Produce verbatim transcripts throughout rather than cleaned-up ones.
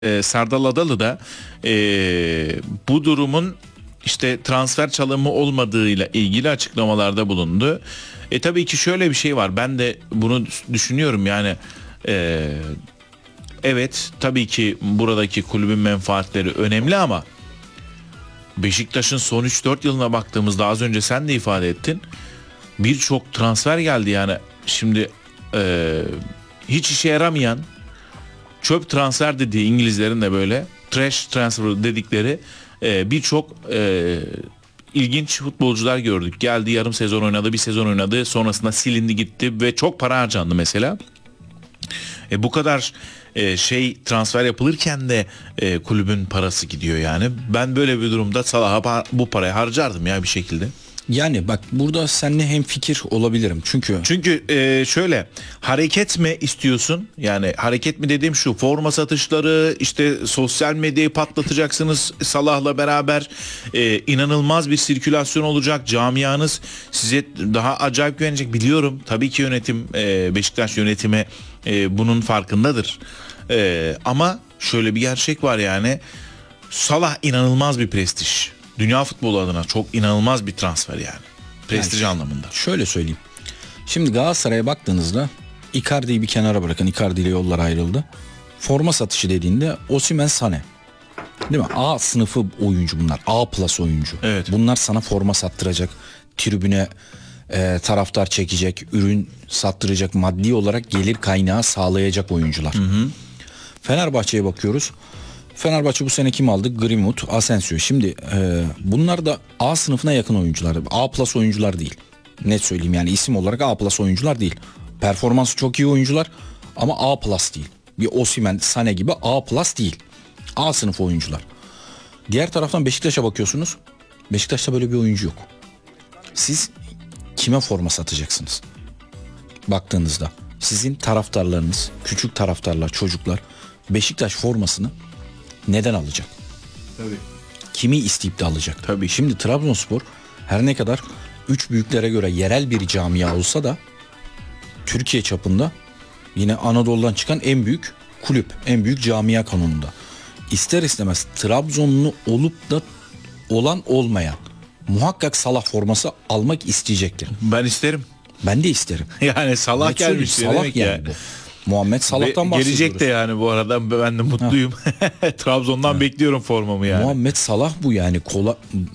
e, Serdal Adalı da e, bu durumun işte transfer çalımı olmadığıyla ilgili açıklamalarda bulundu. E tabii ki şöyle bir şey var. Ben de bunu düşünüyorum yani. E, evet tabii ki buradaki kulübün menfaatleri önemli ama Beşiktaş'ın son üç dört yılına baktığımızda az önce sen de ifade ettin. Birçok transfer geldi yani. Şimdi e, hiç işe yaramayan çöp transfer dediği İngilizlerin de böyle trash transfer dedikleri e, birçok e, ilginç futbolcular gördük. Geldi, yarım sezon oynadı, bir sezon oynadı, sonrasında silindi gitti ve çok para harcandı mesela. E, bu kadar e, şey transfer yapılırken de e, kulübün parası gidiyor yani. Ben böyle bir durumda Salah'a bu parayı harcardım ya bir şekilde. Yani bak burada seninle hemfikir olabilirim çünkü Çünkü e, şöyle hareket mi istiyorsun? Yani hareket mi dediğim şu, forma satışları, işte sosyal medyayı patlatacaksınız Salah'la beraber, e, inanılmaz bir sirkülasyon olacak, camianız size daha acayip güvenecek, biliyorum. Tabii ki yönetim, e, Beşiktaş yönetimi e, bunun farkındadır. E, ama şöyle bir gerçek var yani, Salah inanılmaz bir prestij. Dünya futbolu adına çok inanılmaz bir transfer yani. Prestij yani, anlamında. Şöyle söyleyeyim. Şimdi Galatasaray'a baktığınızda Icardi'yi bir kenara bırakın. Icardi ile yollar ayrıldı. Forma satışı dediğinde Osimhen, Sané. Değil mi? A sınıfı oyuncu bunlar. A plus oyuncu. Evet. Bunlar sana forma sattıracak. Tribüne e, taraftar çekecek. Ürün sattıracak. Maddi olarak gelir kaynağı sağlayacak oyuncular. Hı hı. Fenerbahçe'ye bakıyoruz. Fenerbahçe bu sene kim aldı? Greenwood, Asensio. Şimdi e, bunlar da A sınıfına yakın oyuncular. A plus oyuncular değil. Net söyleyeyim yani isim olarak A plus oyuncular değil. Performansı çok iyi oyuncular ama A plus değil. Bir Osimhen, Sané gibi A plus değil. A sınıf oyuncular. Diğer taraftan Beşiktaş'a bakıyorsunuz. Beşiktaş'ta böyle bir oyuncu yok. Siz kime forma satacaksınız? Baktığınızda sizin taraftarlarınız, küçük taraftarlar, çocuklar Beşiktaş formasını neden alacak? Tabii. Kimi isteyip de alacak? Tabii. Şimdi Trabzonspor her ne kadar üç büyüklere göre yerel bir camia olsa da Türkiye çapında yine Anadolu'dan çıkan en büyük kulüp, en büyük camia kanonunda. İster istemez Trabzonlu olup da olan olmayan muhakkak Salah forması almak isteyecektir. Ben isterim. Ben de isterim. Yani Salah Net gelmiş. Salah yani ya. bu. Muhammed Salah'tan bahsediyoruz. Gelecek de yani bu arada, ben de mutluyum. Trabzon'dan ha. bekliyorum formamı yani. Muhammed Salah bu yani kola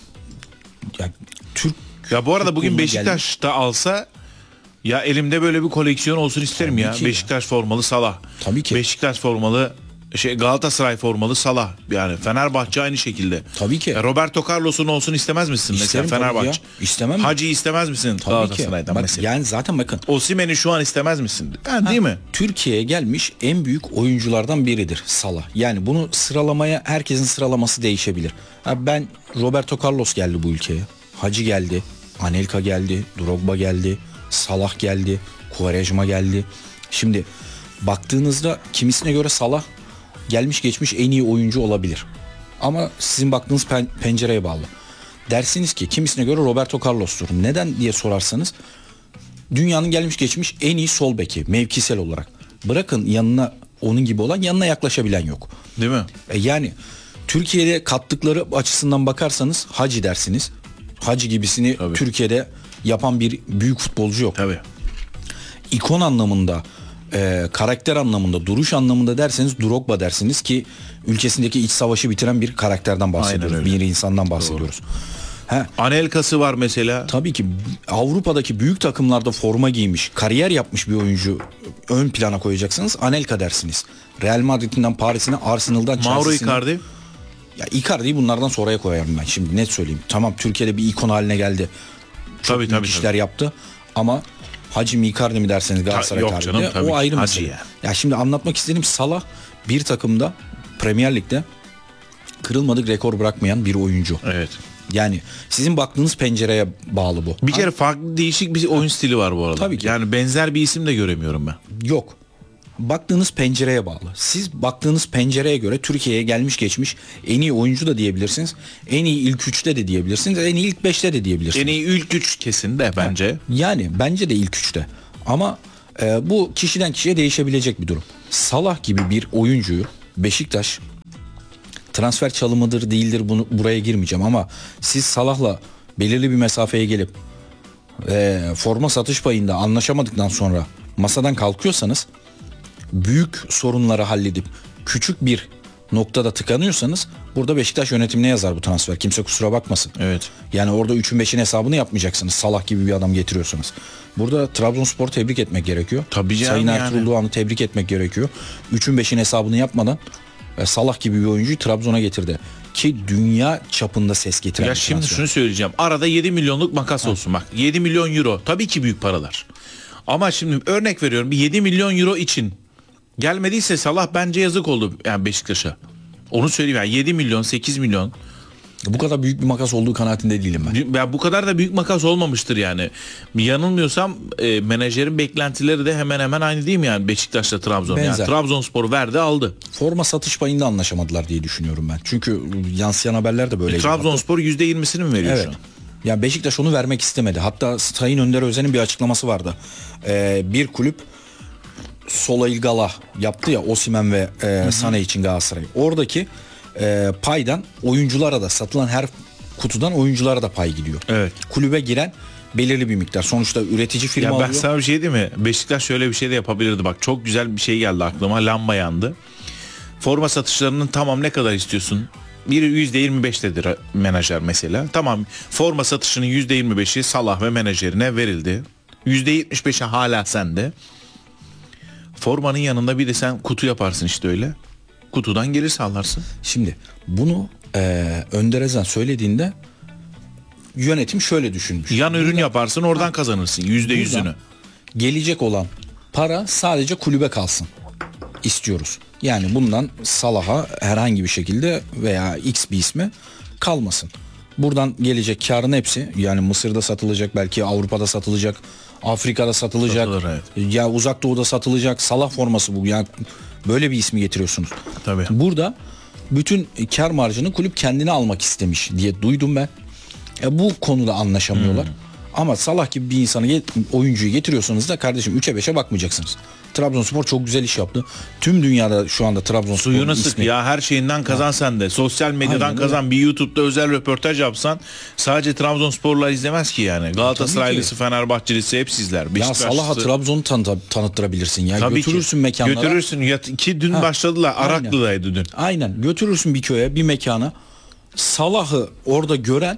ya, Türk. Ya bu arada bugün Beşiktaş'ta geldi. Alsa ya elimde böyle bir koleksiyon olsun isterim. Tabii ya. Beşiktaş ya. Formalı Salah. Tabii ki. Beşiktaş formalı şey, Galatasaray formalı Salah. Yani Fenerbahçe aynı şekilde. Tabii ki. Ya Roberto Carlos'un olsun istemez misin İsterim mesela Fenerbahçe? İstemem. Hacı'yı istemez misin tabii Galatasaray'dan Bak, mesela? Yani zaten bakın. Osimhen'i şu an istemez misin? Yani değil mi? Türkiye'ye gelmiş en büyük oyunculardan biridir Salah. Yani bunu sıralamaya, herkesin sıralaması değişebilir. Ha, ben Roberto Carlos geldi bu ülkeye. Hacı geldi. Anelka geldi. Drogba geldi. Salah geldi. Quaresma geldi. Şimdi baktığınızda kimisine göre Salah gelmiş geçmiş en iyi oyuncu olabilir. Ama sizin baktığınız pen- pencereye bağlı. Dersiniz ki kimisine göre Roberto Carlos'tur. Neden diye sorarsanız dünyanın gelmiş geçmiş en iyi sol beki mevkisel olarak. Bırakın yanına onun gibi olan, yanına yaklaşabilen yok. Değil mi? E yani Türkiye'de kattıkları açısından bakarsanız Hacı dersiniz. Hacı gibisini Tabii. Türkiye'de yapan bir büyük futbolcu yok. Tabii. İkon anlamında, e, karakter anlamında, duruş anlamında derseniz Drogba dersiniz ki ülkesindeki iç savaşı bitiren bir karakterden bahsediyoruz. Bir insandan bahsediyoruz. He. Anelka'sı var mesela. Tabii ki Avrupa'daki büyük takımlarda forma giymiş, kariyer yapmış bir oyuncu ön plana koyacaksınız. Anelka dersiniz. Real Madrid'inden Paris'ine, Arsenal'dan Mauro Icardi. Ya Icardi'yi bunlardan sonraya koyarım ben. Şimdi net söyleyeyim. Tamam, Türkiye'de bir ikon haline geldi. Çok tabii, büyük işler tabii. yaptı. Ama Hacı mi Icardi mi derseniz Galatasaray Ta, tarihinde canım, o ayrı mesele. Ya. ya şimdi anlatmak istediğim Salah bir takımda Premier Lig'de kırılmadık rekor bırakmayan bir oyuncu. Evet. Yani sizin baktığınız pencereye bağlı bu. Bir kere farklı, değişik bir oyun stili var bu arada. Tabii ki. Yani benzer bir isim de göremiyorum ben. Yok. Baktığınız pencereye bağlı. Siz baktığınız pencereye göre Türkiye'ye gelmiş geçmiş en iyi oyuncu da diyebilirsiniz. En iyi ilk üçte de diyebilirsiniz. En iyi ilk beşte de diyebilirsiniz. En iyi ilk üç kesin de bence. Yani bence de ilk üçte. Ama e, bu kişiden kişiye değişebilecek bir durum. Salah gibi bir oyuncuyu Beşiktaş transfer çalımıdır değildir bunu buraya girmeyeceğim ama siz Salah'la belirli bir mesafeye gelip e, forma satış payında anlaşamadıktan sonra masadan kalkıyorsanız, büyük sorunları halledip küçük bir noktada tıkanıyorsanız burada Beşiktaş yönetimine yazar bu transfer. Kimse kusura bakmasın. Evet. Yani orada üçün beşin hesabını yapmayacaksınız. Salah gibi bir adam getiriyorsanız. Burada Trabzonspor'u tebrik etmek gerekiyor. Tabii canım Sayın yani. Ertuğrul Doğan'ı tebrik etmek gerekiyor. üçün beşin hesabını yapmadan e, Salah gibi bir oyuncuyu Trabzon'a getirdi. Ki dünya çapında ses getiren Ya bir şimdi transfer. şunu söyleyeceğim. Arada yedi milyonluk makas olsun bak. yedi milyon euro. Tabii ki büyük paralar. Ama şimdi örnek veriyorum. Bir yedi milyon euro için gelmediyse Salah bence yazık oldu yani Beşiktaş'a. Onu söyleyeyim yani yedi milyon sekiz milyon. Bu kadar büyük bir makas olduğu kanaatinde değilim ben. Ya bu kadar da büyük makas olmamıştır yani. Yanılmıyorsam e, menajerin beklentileri de hemen hemen aynı değil mi yani Beşiktaş'la Trabzon. Yani Benzer. Trabzonspor verdi aldı. Forma satış payında anlaşamadılar diye düşünüyorum ben. Çünkü yansıyan haberler de böyle. Trabzonspor yüzde yirmisini mi veriyor Evet. şu an? Ya Beşiktaş onu vermek istemedi. Hatta Sayın Önder Özen'in bir açıklaması vardı. Ee, bir kulüp Sola İlgala yaptı ya Osimhen ve e, Sané için Galatasaray. Oradaki e, paydan oyunculara da satılan her kutudan oyunculara da pay gidiyor. Evet. Kulübe giren belirli bir miktar. Sonuçta üretici firma Ya ben alıyor. sana bir şey diyeyim mi? Beşiktaş şöyle bir şey de yapabilirdi. Bak çok güzel bir şey geldi aklıma. Lamba yandı. Forma satışlarının tamam ne kadar istiyorsun? Biri yüzde yirmi beştedir menajer mesela. Tamam forma satışının yüzde yirmi beşi Salah ve menajerine verildi. yüzde yetmiş beşi hala sende. Formanın yanında bir de sen kutu yaparsın işte öyle. Kutudan gelir sağlarsın. Şimdi bunu e, Önder Özen söylediğinde yönetim şöyle düşünmüş. Yan ürün yaparsın oradan kazanırsın yüzde yüzünü. Buradan gelecek olan para sadece kulübe kalsın istiyoruz. Yani bundan Salah'a herhangi bir şekilde veya X bir isme kalmasın. Buradan gelecek karın hepsi yani Mısır'da satılacak, belki Avrupa'da satılacak, Afrika'da satılacak, Satılır, evet. ya Uzak Doğu'da satılacak. Salah forması bu. Yani böyle bir ismi getiriyorsunuz. Tabii. Burada bütün kar marjını kulüp kendine almak istemiş diye duydum ben. E, bu konuda anlaşamıyorlar. Hmm. Ama Salah gibi bir insanı get- oyuncuyu getiriyorsanız da kardeşim üçe beşe bakmayacaksınız. Trabzonspor çok güzel iş yaptı. Tüm dünyada şu anda Trabzonspor'un Suyunu sık ismi. ya her şeyinden kazan sen de. Sosyal medyadan Aynen kazan. Bir YouTube'da özel röportaj yapsan sadece Trabzonsporlar izlemez ki yani. Galatasaraylısı, Fenerbahçelisi hepsi izler. Ya Beşiktaşlısı- Salah'a Trabzon'u tanıt- tanıttırabilirsin ya. Tabii Götürürsün ki. mekanlara. Götürürsün. Ya, ki dün Ha, başladılar. aynen. Araklı'daydı dün. Aynen. Götürürsün bir köye, bir mekana. Salah'ı orada gören,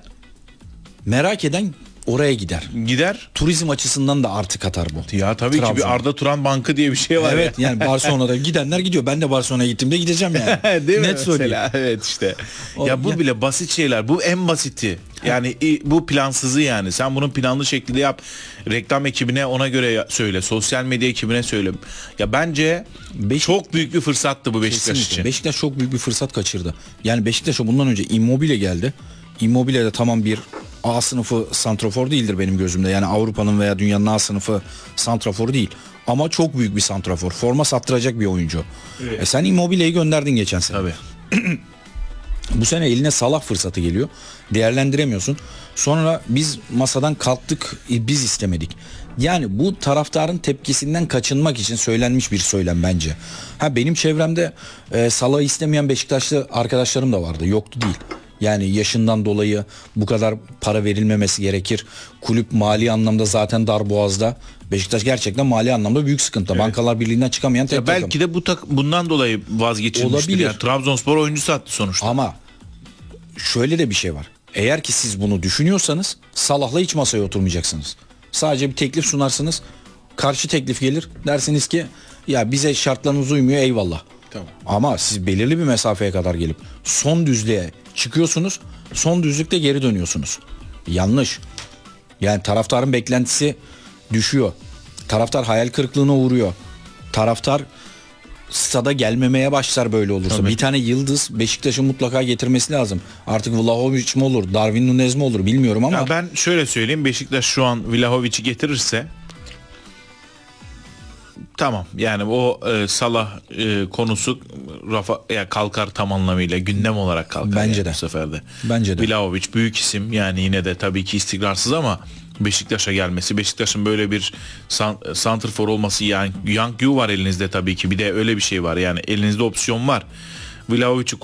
merak eden oraya gider. Gider. Turizm açısından da artı katar bu. Ya tabii ki Trabzon. bir Arda Turan Bankı diye bir şey var. Evet yani Barcelona'da gidenler gidiyor. Ben de Barcelona'ya gittiğimde gideceğim yani. ya. Değil mi Net söyleyeyim. mesela? Evet işte. O- ya bu ya- bile basit şeyler. Bu en basiti. Yani i- bu plansızı yani. Sen bunun planlı şekilde yap. Reklam ekibine ona göre ya- söyle. Sosyal medya ekibine söyle. Ya bence Beş- çok büyük bir fırsattı bu Beşiktaş Kesinlikle. için. Beşiktaş çok büyük bir fırsat kaçırdı. Yani Beşiktaş'a bundan önce Immobile geldi. Immobile de tamam bir A sınıfı santrafor değildir benim gözümde. Yani Avrupa'nın veya dünyanın A sınıfı santraforu değil. Ama çok büyük bir santrafor. Forma sattıracak bir oyuncu. E sen Immobile'yi gönderdin geçen sene. Tabii. Bu sene eline Salah fırsatı geliyor. Değerlendiremiyorsun. Sonra biz masadan kalktık, e, biz istemedik. Yani bu taraftarın tepkisinden kaçınmak için söylenmiş bir söylem bence. Ha benim çevremde e, Salah'ı istemeyen Beşiktaşlı arkadaşlarım da vardı. Yoktu değil. Yani yaşından dolayı bu kadar para verilmemesi gerekir. Kulüp mali anlamda zaten darboğazda. Beşiktaş gerçekten mali anlamda büyük sıkıntı. Bankalar Birliği'nden çıkamayan tek Ya takım. belki de bu tak bundan dolayı vazgeçilmiştir. Olabilir. Yani Trabzonspor oyuncu sattı sonuçta. Ama şöyle de bir şey var. Eğer ki siz bunu düşünüyorsanız Salah'la hiç masaya oturmayacaksınız. Sadece bir teklif sunarsınız. Karşı teklif gelir. Dersiniz ki ya bize şartlarınız uymuyor eyvallah. Tamam. Ama siz belirli bir mesafeye kadar gelip son düzlüğe çıkıyorsunuz. Son düzlükte geri dönüyorsunuz. Yanlış. Yani taraftarın beklentisi düşüyor. Taraftar hayal kırıklığına uğruyor. Taraftar stada gelmemeye başlar böyle olursa. Tabii. Bir tane yıldız Beşiktaş'ın mutlaka getirmesi lazım. Artık Vlahovic mi olur, Darwin Nunez mi olur bilmiyorum ama Ya ben şöyle söyleyeyim, Beşiktaş şu an Vlahovic'i getirirse tamam yani o e, Salah e, konusu rafa ya kalkar tam anlamıyla, gündem olarak kalkar. Bence yani de. bu sefer de. Bence de. Vlahovic büyük isim yani, yine de tabii ki istikrarsız ama Beşiktaş'a gelmesi, Beşiktaş'ın böyle bir san, santrfor olması, yani Yang Yu var elinizde tabii ki, bir de öyle bir şey var yani elinizde opsiyon var. Vlahovic'i